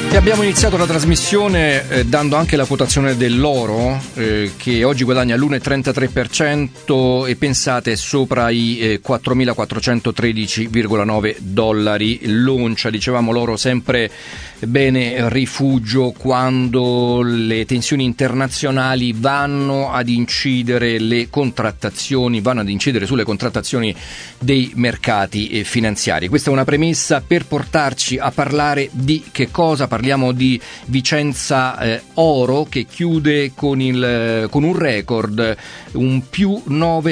E abbiamo iniziato la trasmissione dando anche la quotazione dell'oro che oggi guadagna l'1,33% e pensate sopra i 4.413,9 dollari l'oncia. Dicevamo l'oro sempre bene rifugio quando le tensioni internazionali vanno ad incidere sulle contrattazioni dei mercati finanziari. Questa è una premessa per portarci a parlare di che cosa? Parliamo di Vicenza Oro che chiude con un record, un più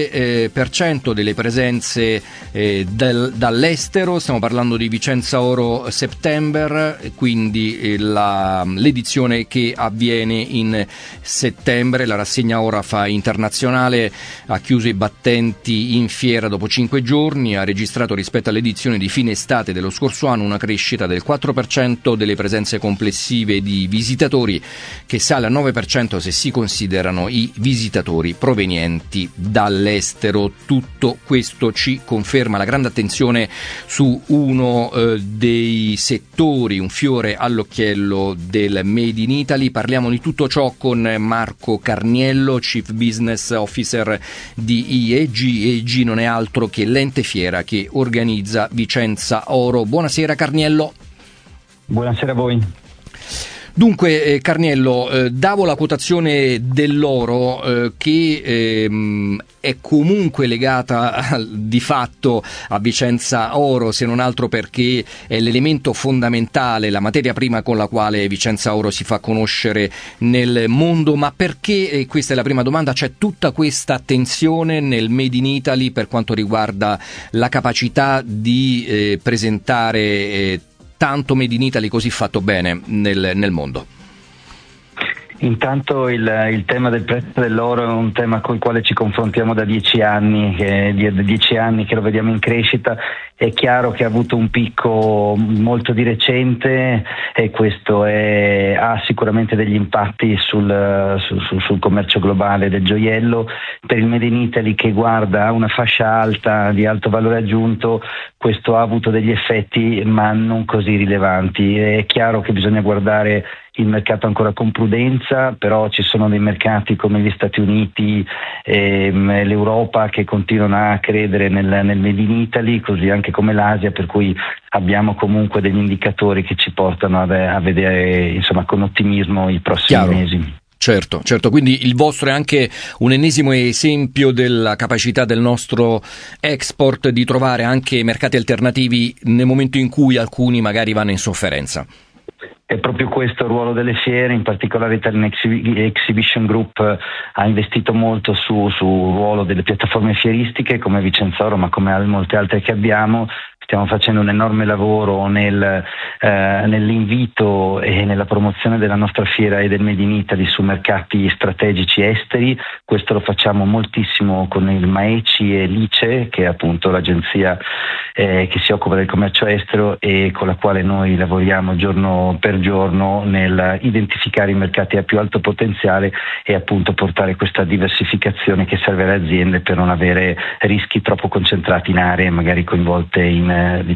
9% delle presenze dall'estero. Stiamo parlando di Vicenza Oro September, quindi l'edizione che avviene in settembre. La rassegna Orafa internazionale ha chiuso i battenti in fiera dopo 5 giorni, ha registrato rispetto all'edizione di fine estate dello scorso anno una crescita del 4% delle presenze complessive di visitatori, che sale al 9% se si considerano i visitatori provenienti dall'estero. Tutto questo ci conferma la grande attenzione su uno dei settori, un fiore all'occhiello del Made in Italy. Parliamo di tutto ciò con Marco Carniello, Chief Business Officer di IEG. IEG non è altro che l'ente fiera che organizza Vicenza Oro. Buonasera Carniello. Buonasera a voi. Dunque Carniello, davo la quotazione dell'oro che è comunque legata di fatto a Vicenza Oro, se non altro perché è l'elemento fondamentale, la materia prima con la quale Vicenza Oro si fa conoscere nel mondo. Ma perché, e questa è la prima domanda, c'è tutta questa attenzione nel Made in Italy per quanto riguarda la capacità di presentare tanto Made in Italy così fatto bene nel mondo? Intanto il tema del prezzo dell'oro è un tema con il quale ci confrontiamo da 10 anni, che lo vediamo in crescita. È chiaro che ha avuto un picco molto di recente e questo ha sicuramente degli impatti sul commercio globale del gioiello. Per il Made in Italy, che guarda a una fascia alta di alto valore aggiunto, questo ha avuto degli effetti ma non così rilevanti. È chiaro che bisogna guardare il mercato ancora con prudenza, però ci sono dei mercati come gli Stati Uniti e l'Europa che continuano a credere nel Made in Italy, così anche come l'Asia, per cui abbiamo comunque degli indicatori che ci portano a vedere con ottimismo i prossimi mesi. Certo, quindi il vostro è anche un ennesimo esempio della capacità del nostro export di trovare anche mercati alternativi nel momento in cui alcuni magari vanno in sofferenza. È proprio questo il ruolo delle fiere, in particolare Italian Exhibition Group ha investito molto sul ruolo delle piattaforme fieristiche come Vicenza Oro, ma come molte altre che abbiamo. Stiamo facendo un enorme lavoro nell'invito e nella promozione della nostra fiera e del Made in Italy su mercati strategici esteri. Questo lo facciamo moltissimo con il MAECI e l'ICE, che è appunto l'agenzia che si occupa del commercio estero e con la quale noi lavoriamo giorno per giorno nel identificare i mercati a più alto potenziale e appunto portare questa diversificazione che serve alle aziende per non avere rischi troppo concentrati in aree magari coinvolte in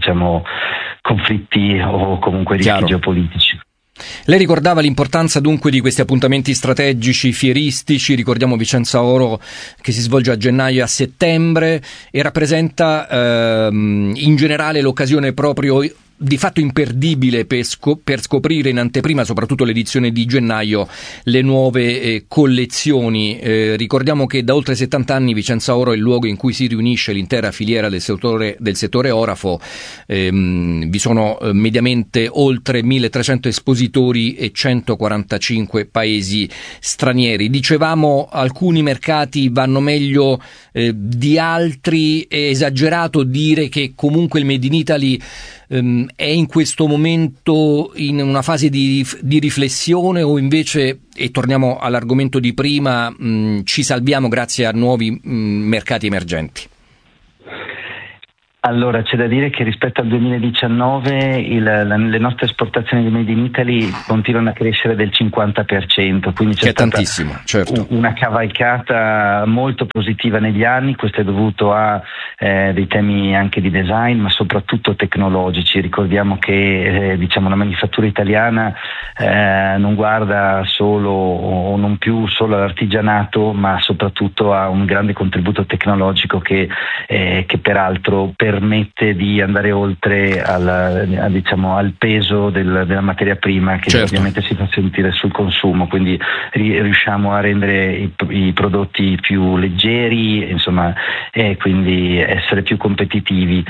conflitti o comunque rischi geopolitici. Lei ricordava l'importanza dunque di questi appuntamenti strategici, fieristici. Ricordiamo Vicenza Oro che si svolge a gennaio e a settembre e rappresenta in generale l'occasione proprio di fatto imperdibile per scoprire in anteprima, soprattutto l'edizione di gennaio, le nuove collezioni. Ricordiamo che da oltre 70 anni Vicenza Oro è il luogo in cui si riunisce l'intera filiera del settore orafo. Vi sono mediamente oltre 1300 espositori e 145 paesi stranieri. Dicevamo alcuni mercati vanno meglio di altri. È esagerato dire che comunque il Made in Italy è in questo momento in una fase di riflessione, o invece, e torniamo all'argomento di prima, ci salviamo grazie a nuovi mercati emergenti? Allora, c'è da dire che rispetto al 2019 le nostre esportazioni di Made in Italy continuano a crescere del 50%, quindi c'è stata tantissimo, certo. Una cavalcata molto positiva negli anni. Questo è dovuto a dei temi anche di design, ma soprattutto tecnologici. Ricordiamo che la manifattura italiana non guarda solo o non più solo all'artigianato, ma soprattutto a un grande contributo tecnologico che peraltro permette di andare oltre al peso della materia prima, che certo, ovviamente si fa sentire sul consumo, quindi riusciamo a rendere i prodotti più leggeri, insomma, e quindi essere più competitivi.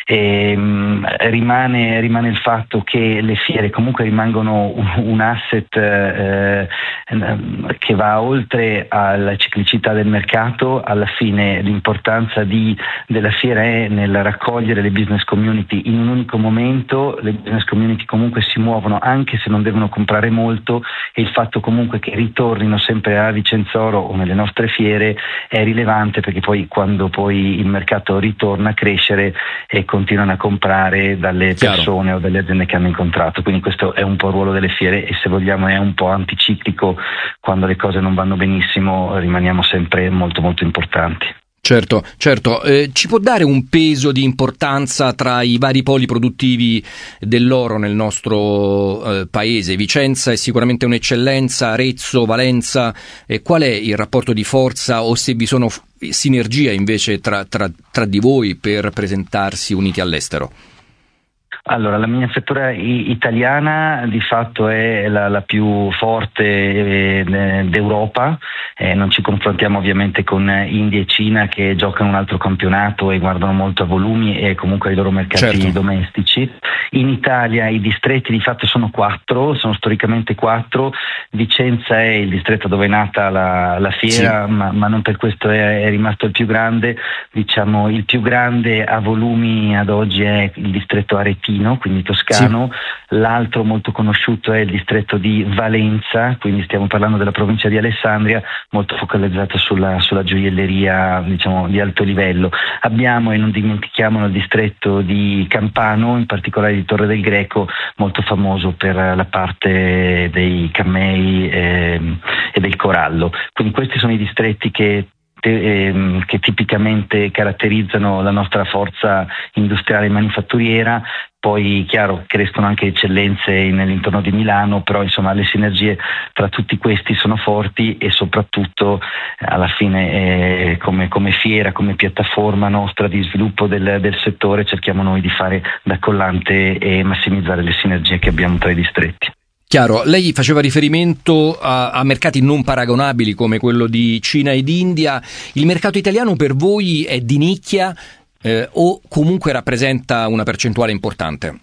Rimane il fatto che le fiere comunque rimangono un asset che va oltre alla ciclicità del mercato. Alla fine l'importanza della fiera è nel raccogliere le business community in un unico momento. Le business community comunque si muovono anche se non devono comprare molto, e il fatto comunque che ritornino sempre a Vicenza Oro o nelle nostre fiere è rilevante, perché poi quando poi il mercato ritorna a crescere e continuano a comprare dalle persone o dalle aziende che hanno incontrato. Quindi questo è un po' il ruolo delle fiere, e se vogliamo è un po' anticiclico. Quando le cose non vanno benissimo rimaniamo sempre molto molto importanti. Certo. Ci può dare un peso di importanza tra i vari poli produttivi dell'oro nel nostro paese? Vicenza è sicuramente un'eccellenza, Arezzo, Valenza, qual è il rapporto di forza, o se vi sono sinergie invece tra di voi per presentarsi uniti all'estero? Allora, la manifattura italiana di fatto è la più forte d'Europa. Non ci confrontiamo ovviamente con India e Cina, che giocano un altro campionato e guardano molto a volumi e comunque ai loro mercati domestici. In Italia i distretti di fatto sono storicamente 4. Vicenza è il distretto dove è nata la fiera, ma non per questo è rimasto il più grande. Diciamo, il più grande a volumi ad oggi è il distretto aretino, quindi toscano. L'altro molto conosciuto è il distretto di Valenza, quindi stiamo parlando della provincia di Alessandria, molto focalizzato sulla gioielleria, diciamo, di alto livello. Abbiamo, e non dimentichiamolo, il distretto di Campano, in particolare di Torre del Greco, molto famoso per la parte dei cammei e del corallo. Quindi questi sono i distretti che tipicamente caratterizzano la nostra forza industriale e manifatturiera. Poi, chiaro, crescono anche eccellenze nell'intorno di Milano, però insomma le sinergie tra tutti questi sono forti, e soprattutto alla fine come fiera, come piattaforma nostra di sviluppo del settore, cerchiamo noi di fare da collante e massimizzare le sinergie che abbiamo tra i distretti. Chiaro, lei faceva riferimento a mercati non paragonabili come quello di Cina ed India. Il mercato italiano per voi è di nicchia o comunque rappresenta una percentuale importante?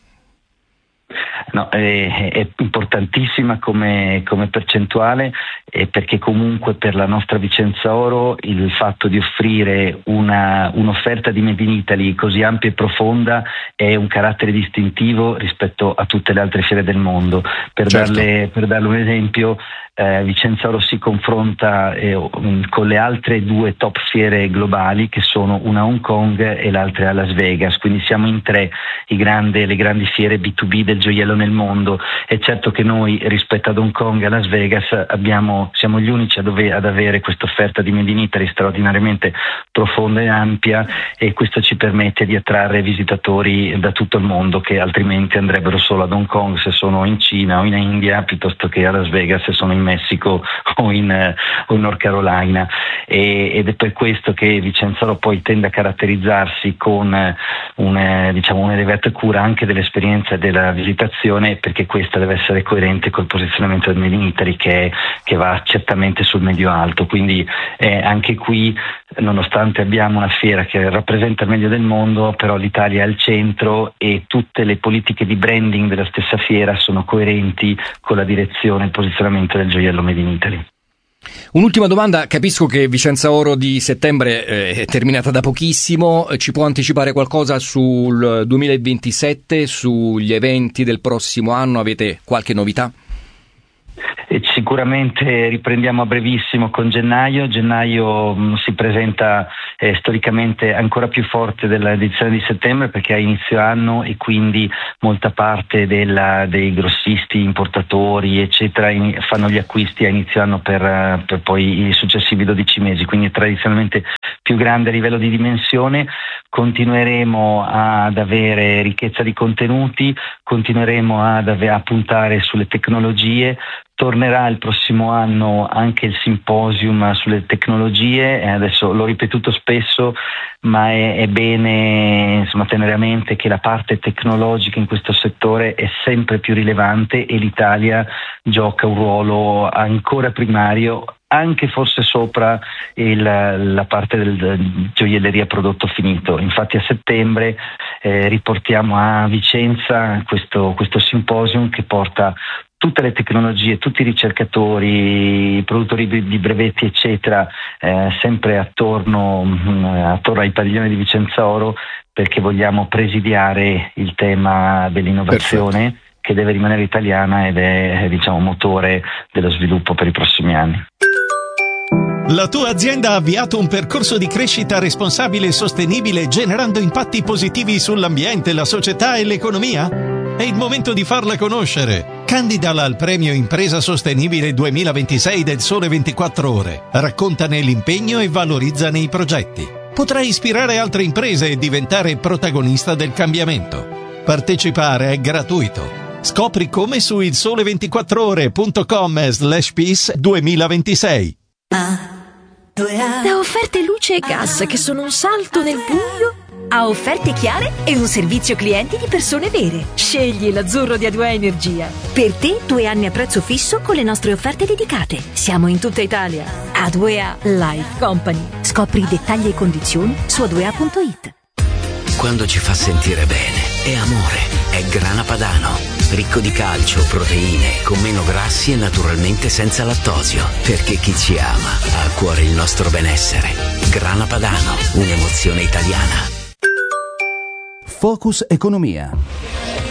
No, è importantissima come percentuale, perché comunque per la nostra Vicenza Oro il fatto di offrire un'offerta di Made in Italy così ampia e profonda è un carattere distintivo rispetto a tutte le altre fiere del mondo. Per darle un esempio, Vicenza Oro si confronta con le altre 2 top fiere globali, che sono una a Hong Kong e l'altra a Las Vegas, quindi siamo in 3 le grandi fiere B2B del gioiello nel mondo. È certo che noi rispetto ad Hong Kong e a Las Vegas siamo gli unici ad avere questa offerta di Made in Italy straordinariamente profonda e ampia, e questo ci permette di attrarre visitatori da tutto il mondo, che altrimenti andrebbero solo ad Hong Kong se sono in Cina o in India, piuttosto che a Las Vegas se sono in Messico o in North Carolina. Ed è per questo che Vicenza Oro poi tende a caratterizzarsi con un'elevata cura anche dell'esperienza e della visitazione, perché questa deve essere coerente col posizionamento del Made in Italy, che va certamente sul medio alto. Quindi anche qui, nonostante abbiamo una fiera che rappresenta il meglio del mondo, però l'Italia è al centro e tutte le politiche di branding della stessa fiera sono coerenti con la direzione e il posizionamento del gioiello Made in Italy. Un'ultima domanda, capisco che Vicenza Oro di settembre è terminata da pochissimo, ci può anticipare qualcosa sul 2027, sugli eventi del prossimo anno? Avete qualche novità? Sicuramente riprendiamo a brevissimo con gennaio si presenta storicamente ancora più forte dell'edizione di settembre, perché a inizio anno e quindi molta parte dei grossisti, importatori eccetera fanno gli acquisti a inizio anno per poi i successivi 12 mesi, quindi tradizionalmente più grande a livello di dimensione. Continueremo ad avere ricchezza di contenuti, continueremo a puntare sulle tecnologie. Tornerà il prossimo anno anche il simposium sulle tecnologie, adesso l'ho ripetuto spesso, ma è bene tenere a mente che la parte tecnologica in questo settore è sempre più rilevante e l'Italia gioca un ruolo ancora primario, anche forse sopra la parte del gioielleria prodotto finito. Infatti a settembre riportiamo a Vicenza questo simposium che porta tutte le tecnologie, tutti i ricercatori, i produttori di brevetti eccetera, sempre attorno ai padiglioni di Vicenza Oro, perché vogliamo presidiare il tema dell'innovazione. Perfetto. Che deve rimanere italiana ed è motore dello sviluppo per i prossimi anni. La tua azienda ha avviato un percorso di crescita responsabile e sostenibile, generando impatti positivi sull'ambiente, la società e l'economia? È il momento di farla conoscere. Candidala al premio Impresa Sostenibile 2026 del Sole 24 Ore. Raccontane l'impegno e valorizzane i progetti. Potrai ispirare altre imprese e diventare protagonista del cambiamento. Partecipare è gratuito. Scopri come su ilsole24ore.com/peace 2026. Da offerte luce e gas che sono un salto nel buio a offerte chiare e un servizio clienti di persone vere. Scegli l'azzurro di A2A Energia. Per te 2 anni a prezzo fisso con le nostre offerte dedicate. Siamo in tutta Italia. A2A Life Company. Scopri i dettagli e condizioni su a2a.it. Quando ci fa sentire bene è amore, è Grana Padano, ricco di calcio, proteine, con meno grassi e naturalmente senza lattosio, perché chi ci ama ha a cuore il nostro benessere. Grana Padano, un'emozione italiana. Focus Economia.